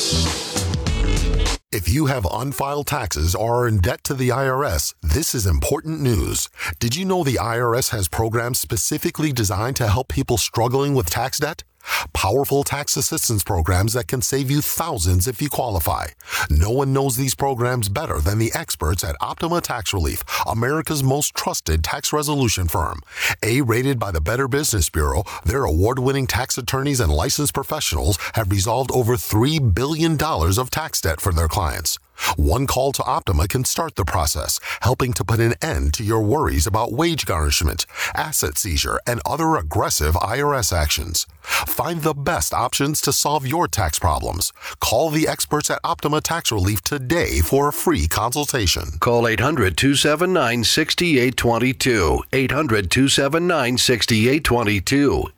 If you have unfiled taxes or are in debt to the IRS, this is important news. Did you know the IRS has programs specifically designed to help people struggling with tax debt? Powerful tax assistance programs that can save you thousands if you qualify. No one knows these programs better than the experts at Optima Tax Relief, America's most trusted tax resolution firm. A-rated by the Better Business Bureau, their award-winning tax attorneys and licensed professionals have resolved over $3 billion of tax debt for their clients. One call to Optima can start the process, helping to put an end to your worries about wage garnishment, asset seizure, and other aggressive IRS actions. Find the best options to solve your tax problems. Call the experts at Optima Tax Relief today for a free consultation. Call 800-279-6822. 800-279-6822.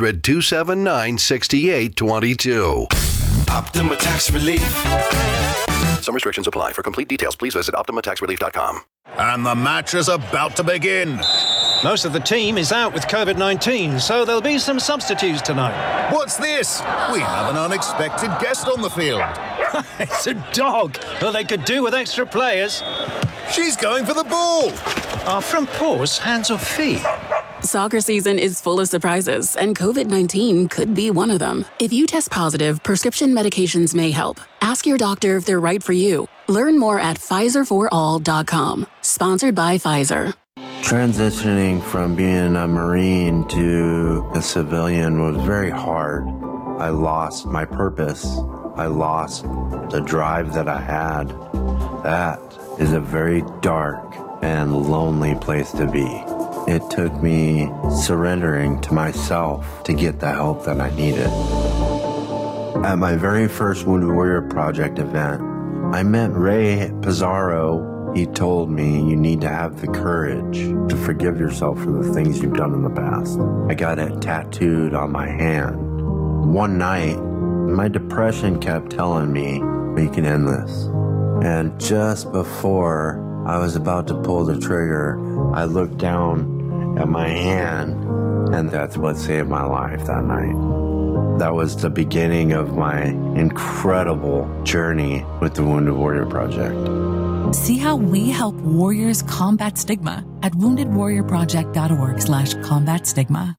800-279-6822. Optima Tax Relief. Some restrictions apply. For complete details, please visit OptimaTaxRelief.com. And the match is about to begin. Most of the team is out with COVID-19, so there'll be some substitutes tonight. What's this? We have an unexpected guest on the field. It's a dog. Well, they could do with extra players. She's going for the ball. Are front paws hands or feet? Soccer season is full of surprises, and COVID-19 could be one of them. If you test positive, prescription medications may help. Ask your doctor if they're right for you. Learn more at PfizerForAll.com. Sponsored by Pfizer. Transitioning from being a Marine to a civilian was very hard. I lost my purpose. I lost the drive that I had. That is a very dark and lonely place to be. It took me surrendering to myself to get the help that I needed. At my very first Wounded Warrior Project event, I met Ray Pizarro. He told me you need to have the courage to forgive yourself for the things you've done in the past. I got it tattooed on my hand. One night, my depression kept telling me, we can end this. And just before I was about to pull the trigger, I looked down at my hand, and that's what saved my life that night. That was the beginning of my incredible journey with the Wounded Warrior Project. See how we help warriors combat stigma at woundedwarriorproject.org/combat stigma.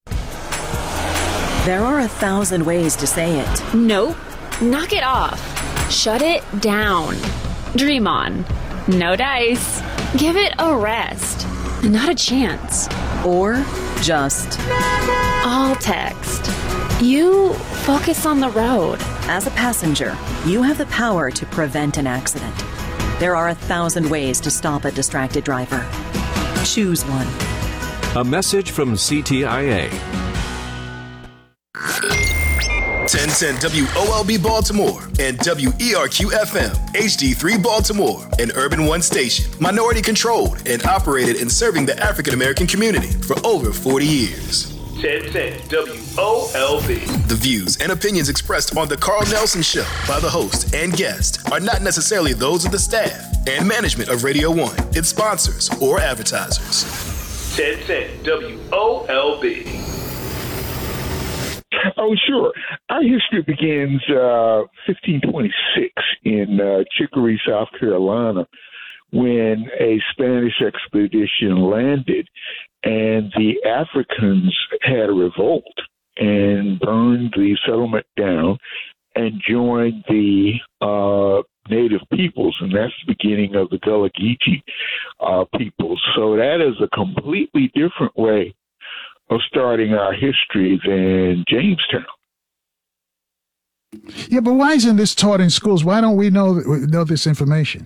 There are 1,000 ways to say it. Nope. Knock it off. Shut it down. Dream on. No dice. Give it a rest. Not a chance. Or just All text. You focus on the road. as a passenger, you have the power to prevent an accident. There are 1,000 ways to stop a distracted driver. Choose one. A message from CTIA. 1010 WOLB Baltimore and WERQ-FM HD3 Baltimore, an Urban One station, minority controlled and operated in serving the African American community for over 40 years. 1010 WOLB. The views and opinions expressed on The Carl Nelson Show by the host and guest are not necessarily those of the staff and management of Radio 1, its sponsors, or advertisers. 1010 WOLB. Oh, sure. Our history begins 1526 in Chicory, South Carolina, when a Spanish expedition landed and the Africans had a revolt and burned the settlement down and joined the native peoples, and that's the beginning of the Gullah Geechee peoples. So that is a completely different way of starting our history than Jamestown. Yeah, but why isn't this taught in schools? Why don't we know this information?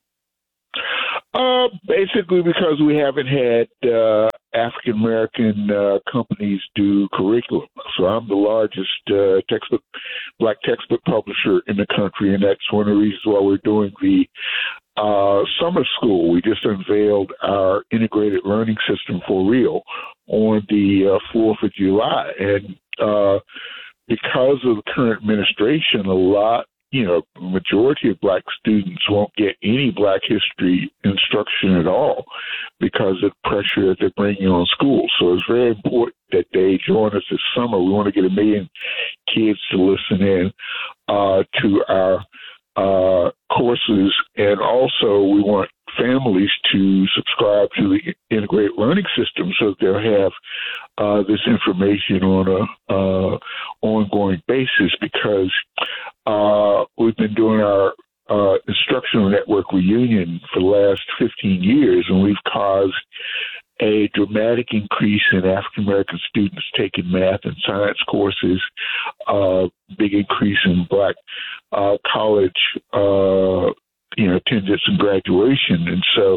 Basically because we haven't had African-American companies do curriculum. So I'm the largest black textbook publisher in the country, and that's one of the reasons why we're doing the summer school. We just unveiled our integrated learning system for real on the 4th of July. And because of the current administration, a lot majority of black students won't get any black history instruction at all because of the pressure that they're bringing on schools. So it's very important that they join us this summer. We want to get 1 million kids to listen in to our courses, and also we want families to subscribe to the integrated learning system so that they'll have this information on a ongoing basis, because we've been doing our instructional network reunion for the last 15 years, and we've caused a dramatic increase in African American students taking math and science courses, big increase in black college attendance and graduation. And so,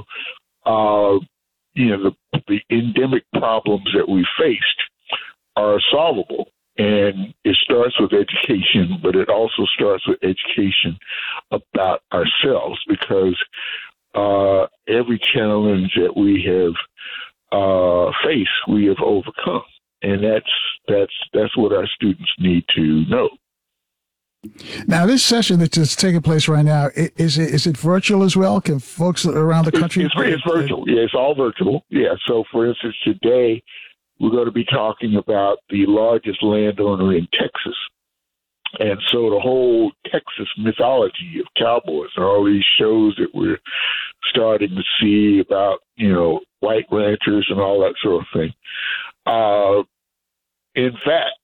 the endemic problems that we faced are solvable. And it starts with education, but it also starts with education about ourselves, because every challenge that we have faced, we have overcome. And that's what our students need to know. Now, this session that's just taking place right now, is it virtual as well? Can folks around the country? It's virtual. Yeah, it's all virtual. Yeah. So, for instance, today we're going to be talking about the largest landowner in Texas. And so the whole Texas mythology of cowboys and all these shows that we're starting to see about, white ranchers and all that sort of thing. In fact,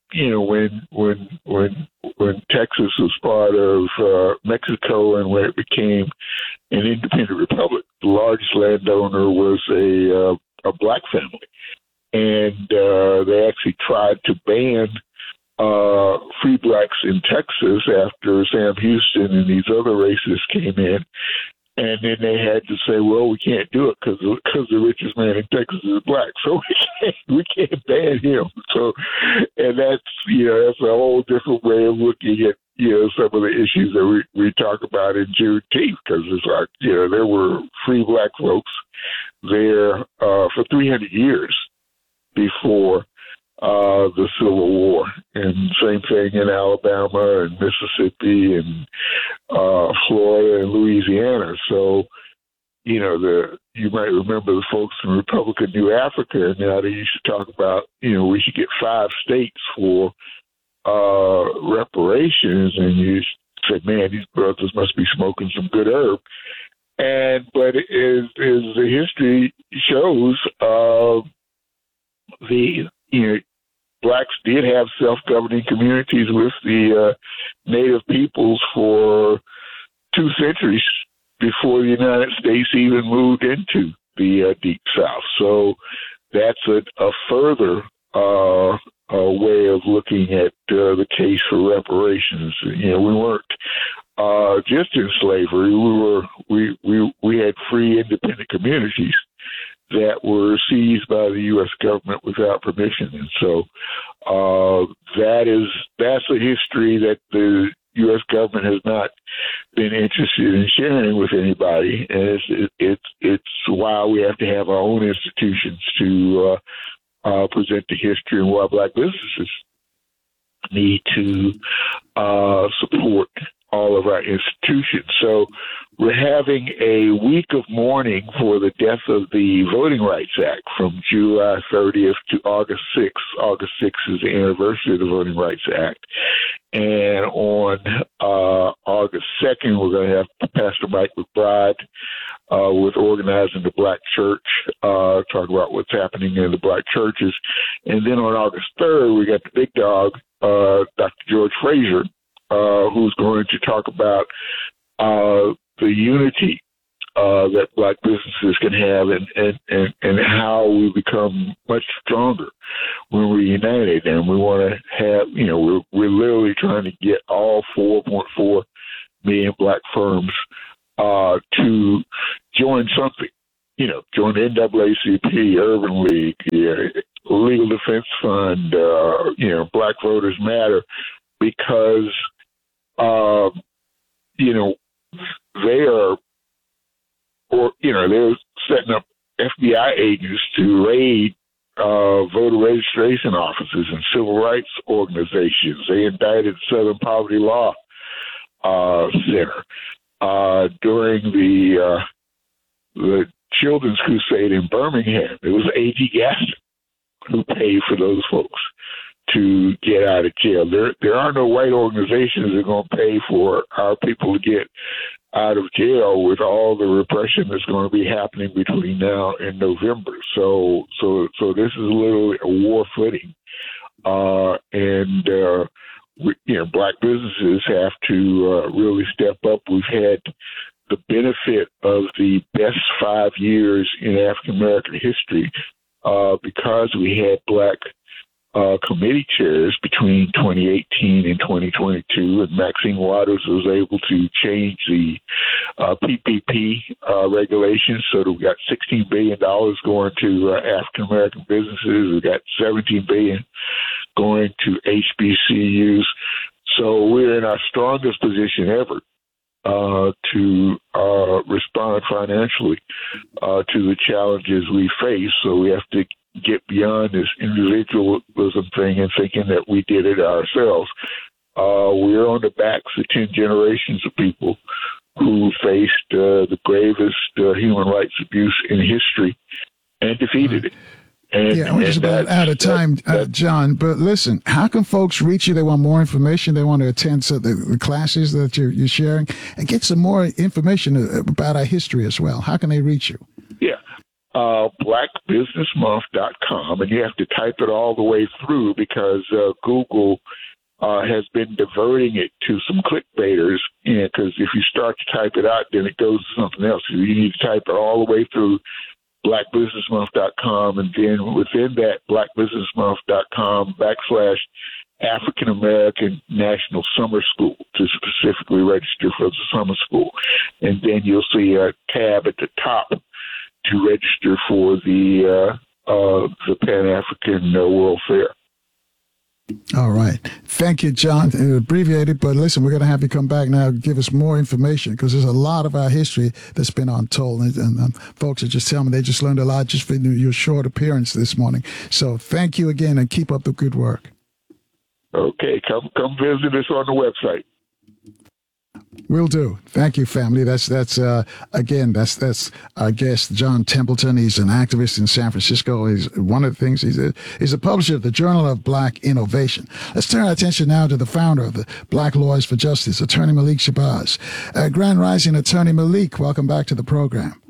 when Texas was part of Mexico and when it became an independent republic, the largest landowner was a black family. And they actually tried to ban free blacks in Texas after Sam Houston and these other racists came in. And then they had to say, well, we can't do it because the richest man in Texas is black, so we can't ban him. So, and that's a whole different way of looking at some of the issues that we talk about in Juneteenth, because it's like there were free black folks there for 300 years before the Civil War, and same thing in Alabama and Mississippi and Florida and Louisiana. So, you might remember the folks in Republican New Africa, and now they used to talk about, we should get 5 states for reparations, and you said, man, these brothers must be smoking some good herb. But as the history shows, blacks did have self-governing communities with the native peoples for 2 centuries before the United States even moved into the Deep South. So that's a further way of looking at the case for reparations. We weren't just in slavery. We had free, independent communities that were seized by the U.S. government without permission. And so that's a history that the U.S. government has not been interested in sharing with anybody. And it's why we have to have our own institutions to present the history, and why black businesses need to support all of our institutions. So we're having a week of mourning for the death of the Voting Rights Act from July 30th to August 6th. August 6th is the anniversary of the Voting Rights Act. And on August 2nd, we're going to have Pastor Mike McBride with Organizing the Black Church, talk about what's happening in the black churches. And then on August 3rd, we got the big dog, Dr. George Fraser, who's going to talk about the unity that black businesses can have, and how we become much stronger when we're united. And we want to have, we're literally trying to get all 4.4 million black firms to join something. Join the NAACP, Urban League, Legal Defense Fund, Black Voters Matter, because they're setting up FBI agents to raid voter registration offices and civil rights organizations. They indicted Southern Poverty Law Center. During the Children's Crusade in Birmingham, it was A.T. Gaston who paid for those folks to get out of jail. There are no white organizations that are going to pay for our people to get out of jail with all the repression that's going to be happening between now and November. So this is literally a war footing. Black businesses have to really step up. We've had the benefit of the best 5 years in African American history because we had black committee chairs between 2018 and 2022, and Maxine Waters was able to change the PPP regulations so that we got $16 billion going to African American businesses. We got $17 billion going to HBCUs. So we're in our strongest position ever to respond financially to the challenges we face. So we have to get beyond this individualism thing and thinking that we did it ourselves. We're on the backs of 10 generations of people who faced the gravest human rights abuse in history and defeated it. We're just about out of time, John. But listen, how can folks reach you? They want more information. They want to attend the classes that you're sharing and get some more information about our history as well. How can they reach you? blackbusinessmonth.com, and you have to type it all the way through because Google has been diverting it to some clickbaiters, because if you start to type it out, then it goes to something else. So you need to type it all the way through blackbusinessmonth.com, and then within that, blackbusinessmonth.com /African American National Summer School to specifically register for the summer school. And then you'll see a tab at the top to register for the Pan-African World Fair. All right. Thank you, John. Abbreviated, but listen, we're going to have you come back now and give us more information because there's a lot of our history that's been untold. And folks are just telling me they just learned a lot just for your short appearance this morning. So thank you again and keep up the good work. Okay. Come visit us on the website. Will do. Thank you, family. That's our guest, John Templeton. He's an activist in San Francisco. He's one of the things he's a publisher of the Journal of Black Innovation. Let's turn our attention now to the founder of the Black Lawyers for Justice, Attorney Malik Shabazz. Grand Rising, Attorney Malik. Welcome back to the program.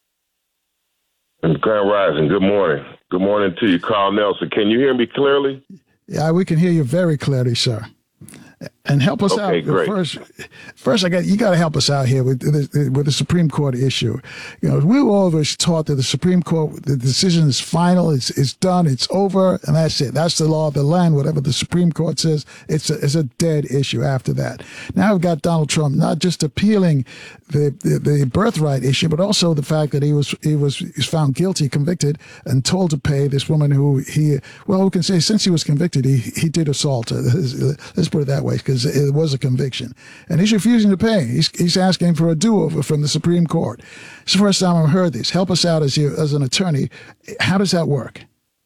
Grand Rising. Good morning. Good morning to you, Carl Nelson. Can you hear me clearly? Yeah, we can hear you very clearly, sir. And help us out. Great. First, you got to help us out here with the Supreme Court issue. You know, we were always taught that the Supreme Court, the decision is final, it's done, it's over, and that's it. That's the law of the land. Whatever the Supreme Court says, it's a dead issue after that. Now we've got Donald Trump not just appealing the birthright issue, but also the fact that he was found guilty, convicted, and told to pay this woman who we can say since he was convicted, he did assault her. Let's put it that way, because it was a conviction. And he's refusing to pay. He's asking for a do-over from the Supreme Court. It's the first time I've heard this. Help us out as an attorney. How does that work?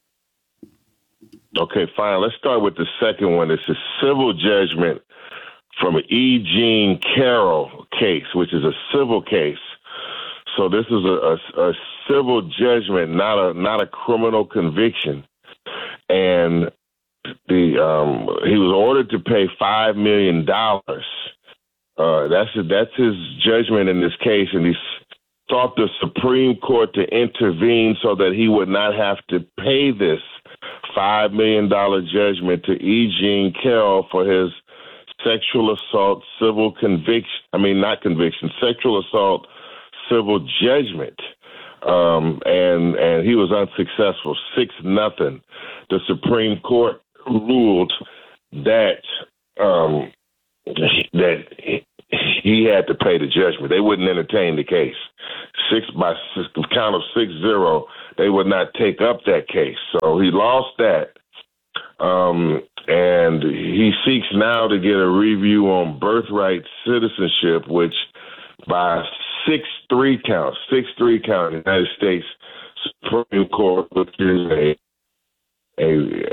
Okay, fine. Let's start with the second one. It's a civil judgment from an E. Jean Carroll case, which is a civil case. So this is a civil judgment, not a criminal conviction. And he was ordered to pay $5 million. That's his judgment in this case, and he sought the Supreme Court to intervene so that he would not have to pay this $5 million judgment to E. Jean Carroll for his sexual assault sexual assault civil judgment. And he was unsuccessful, 6-0. The Supreme Court ruled that he had to pay the judgment. They wouldn't entertain the case. By count of 6-0, they would not take up that case. So he lost that. And he seeks now to get a review on birthright citizenship, which by 6-3 count, the United States Supreme Court, which is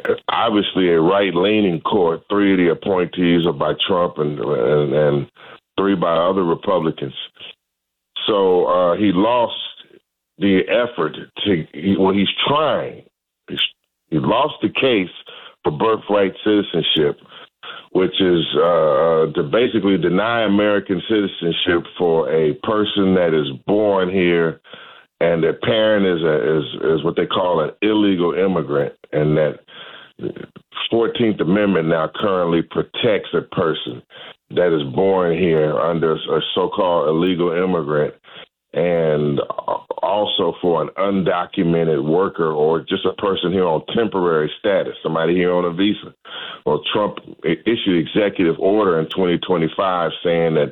obviously a right-leaning court. 3 of the appointees are by Trump, and 3 by other Republicans. So he lost the effort he's trying. He lost the case for birthright citizenship, which is to basically deny American citizenship for a person that is born here and their parent is what they call an illegal immigrant, and that 14th Amendment now currently protects a person that is born here under a so-called illegal immigrant, and also for an undocumented worker or just a person here on temporary status, somebody here on a visa. Well, Trump issued executive order in 2025 saying that,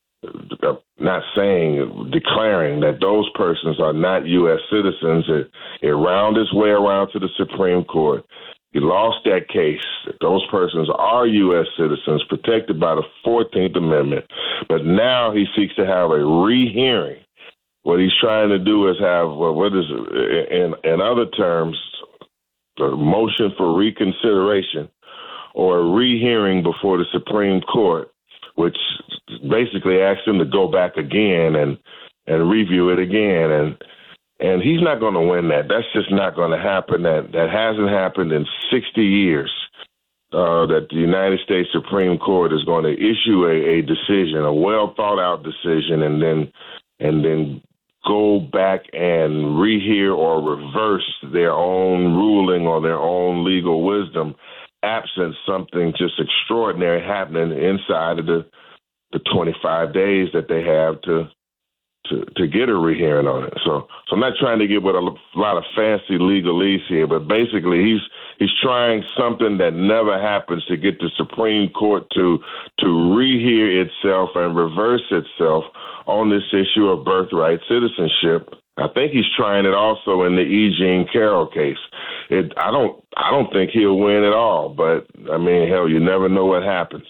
declaring that those persons are not U.S. citizens. It wound its way around to the Supreme Court. He lost that case. Those persons are U.S. citizens protected by the 14th Amendment. But now he seeks to have a rehearing. What he's trying to do is have, what is, in other terms, a motion for reconsideration or a rehearing before the Supreme Court, which basically asks him to go back again and review it again. And he's not going to win that. That's just not going to happen. That hasn't happened in 60 years, that the United States Supreme Court is going to issue a decision, a well-thought-out decision, and then go back and rehear or reverse their own ruling or their own legal wisdom, absent something just extraordinary happening inside of the 25 days that they have to get a rehearing on it. So I'm not trying to get with a lot of fancy legalese here, but basically he's trying something that never happens to get the Supreme Court to rehear itself and reverse itself on this issue of birthright citizenship. I think he's trying it also in the E. Jean Carroll case. I don't think he'll win at all, but I mean, hell, you never know what happens.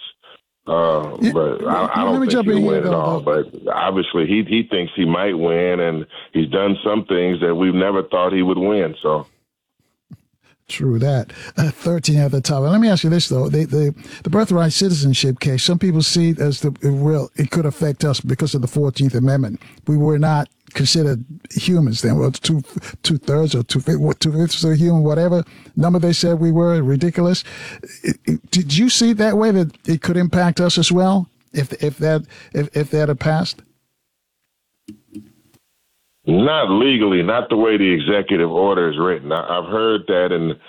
But I don't think he'll win at all. But obviously, he thinks he might win, and he's done some things that we've never thought he would win. So. True that. 13 at the top. And let me ask you this, though. The birthright citizenship case, some people see it as it could affect us because of the 14th Amendment. We were not considered humans then. Well, two-thirds or two-fifths of human, whatever number they said we were, ridiculous. Did you see it that way, that it could impact us as well if that had passed? Not legally, not the way the executive order is written. I've heard that,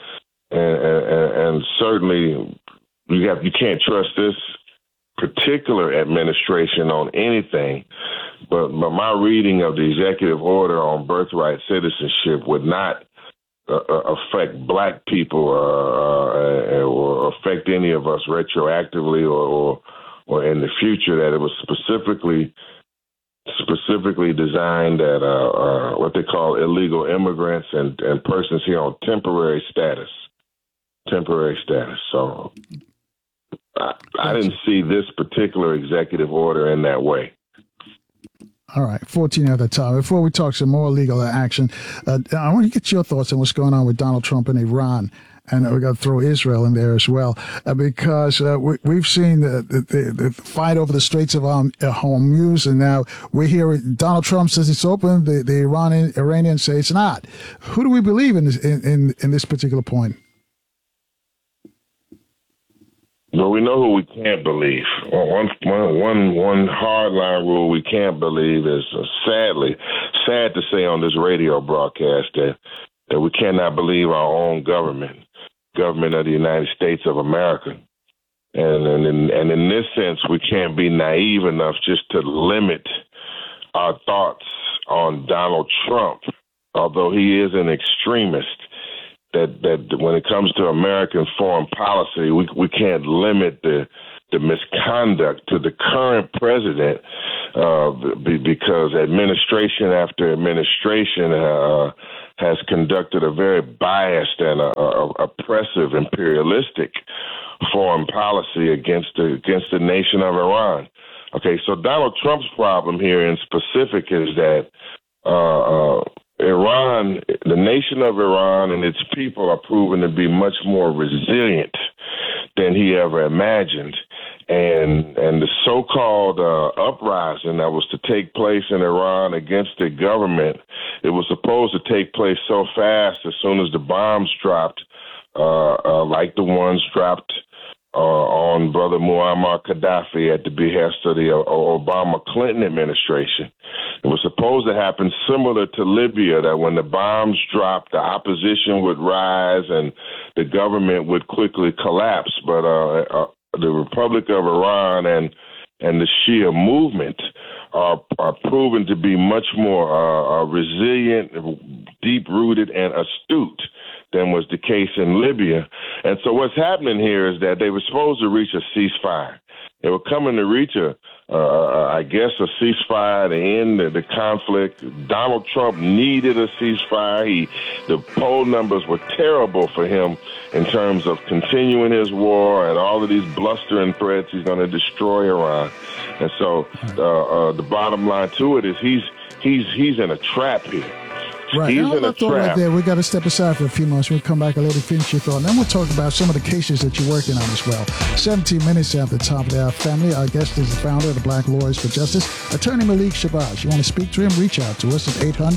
and certainly you can't trust this particular administration on anything. But my reading of the executive order on birthright citizenship would not affect black people or affect any of us retroactively or in the future. That it was specifically designed at what they call illegal immigrants and persons here on temporary status. So I didn't see this particular executive order in that way. All right, 14 at the top. Before we talk some more legal action, I want to get your thoughts on what's going on with Donald Trump and Iran. And we got to throw Israel in there as well, because we've seen the fight over the Straits of Hormuz, and now we hear Donald Trump says it's open. The Iranians say it's not. Who do we believe in this particular point? Well, we know who we can't believe. One hardline rule we can't believe is sad to say on this radio broadcast that we cannot believe our own government of the United States of America. And in this sense, we can't be naive enough just to limit our thoughts on Donald Trump, although he is an extremist. That when it comes to American foreign policy, we can't limit the misconduct to the current president because administration after administration has conducted a very biased and oppressive, imperialistic foreign policy against the nation of Iran. Okay, so Donald Trump's problem here in specific is that Iran, the nation of Iran and its people are proven to be much more resilient than he ever imagined. And the so-called uprising that was to take place in Iran against the government, it was supposed to take place so fast as soon as the bombs dropped, like the ones dropped on Brother Muammar Gaddafi at the behest of the Obama-Clinton administration. It was supposed to happen similar to Libya, that when the bombs dropped, the opposition would rise and the government would quickly collapse. But the Republic of Iran and the Shia movement are proven to be much more resilient, deep-rooted, and astute than was the case in Libya. And so what's happening here is that they were supposed to reach a ceasefire. They were coming to reach a ceasefire to end the conflict. Donald Trump needed a ceasefire. The poll numbers were terrible for him in terms of continuing his war and all of these blustering threats. He's going to destroy Iran. And so the bottom line to it is he's in a trap here. Right. He's in a trap. Right there. We got to step aside for a few months. We'll come back and let you finish your thought. And then we'll talk about some of the cases that you're working on as well. 17 minutes after the top of the hour. Family, our guest is the founder of the Black Lawyers for Justice, Attorney Malik Shabazz. You want to speak to him? Reach out to us at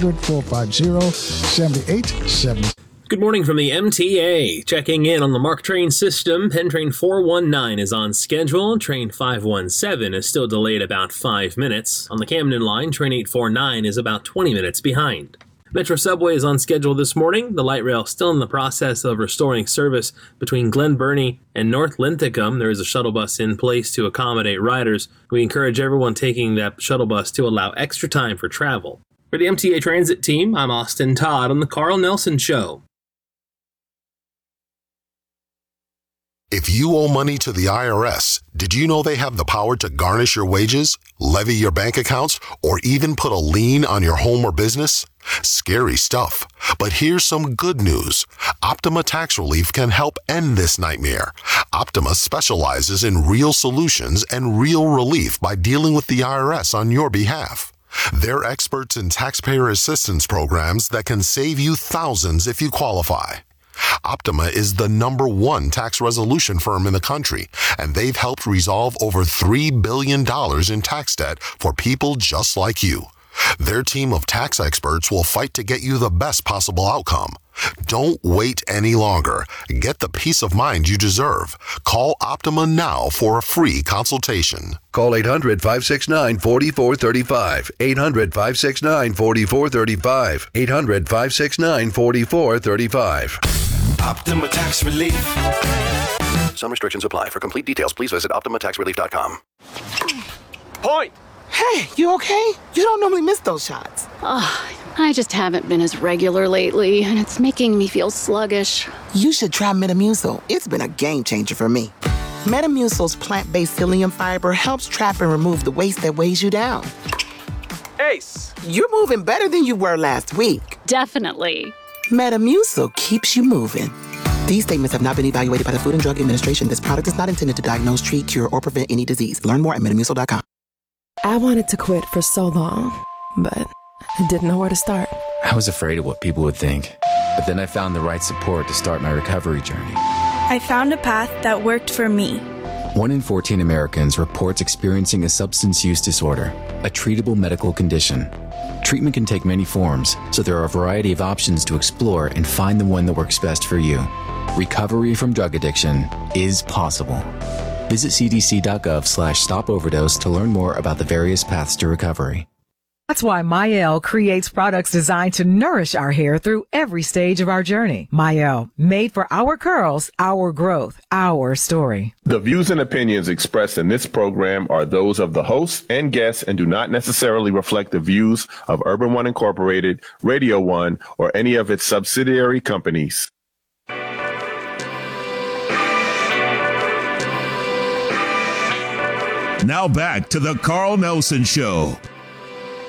800-450-7870. Good morning from the MTA. Checking in on the MARC train system. Penn Train 419 is on schedule. Train 517 is still delayed about 5 minutes. On the Camden line, Train 849 is about 20 minutes behind. Metro Subway is on schedule this morning. The light rail still in the process of restoring service between Glen Burnie and North Linthicum. There is a shuttle bus in place to accommodate riders. We encourage everyone taking that shuttle bus to allow extra time for travel. For the MTA Transit team, I'm Austin Todd on The Carl Nelson Show. If you owe money to the IRS, did you know they have the power to garnish your wages, levy your bank accounts, or even put a lien on your home or business? Scary stuff. But here's some good news. Optima Tax Relief can help end this nightmare. Optima specializes in real solutions and real relief by dealing with the IRS on your behalf. They're experts in taxpayer assistance programs that can save you thousands if you qualify. Optima is the #1 tax resolution firm in the country, and they've helped resolve over $3 billion in tax debt for people just like you. Their team of tax experts will fight to get you the best possible outcome. Don't wait any longer. Get the peace of mind you deserve. Call Optima now for a free consultation. Call 800-569-4435. 800-569-4435. 800-569-4435. Optima Tax Relief. Some restrictions apply. For complete details, please visit OptimaTaxRelief.com. Point! Hey, you okay? You don't normally miss those shots. I just haven't been as regular lately, and it's making me feel sluggish. You should try Metamucil. It's been a game changer for me. Metamucil's plant-based psyllium fiber helps trap and remove the waste that weighs you down. Ace, you're moving better than you were last week. Definitely. Metamucil keeps you moving. These statements have not been evaluated by the Food and Drug Administration. This product is not intended to diagnose, treat, cure, or prevent any disease. Learn more at Metamucil.com. I wanted to quit for so long, but I didn't know where to start. I was afraid of what people would think, but then I found the right support to start my recovery journey. I found a path that worked for me. 1 in 14 Americans reports experiencing a substance use disorder, a treatable medical condition. Treatment can take many forms, so there are a variety of options to explore and find the one that works best for you. Recovery from drug addiction is possible. Visit cdc.gov/stopoverdose to learn more about the various paths to recovery. That's why Mielle creates products designed to nourish our hair through every stage of our journey. Mielle, made for our curls, our growth, our story. The views and opinions expressed in this program are those of the hosts and guests and do not necessarily reflect the views of Urban One Incorporated, Radio One, or any of its subsidiary companies. Now back to the Carl Nelson Show